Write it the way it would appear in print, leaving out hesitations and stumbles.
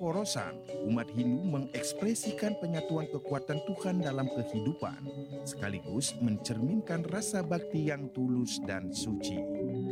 keporosan, umat Hindu mengekspresikan penyatuan kekuatan Tuhan dalam kehidupan, sekaligus mencerminkan rasa bakti yang tulus dan suci.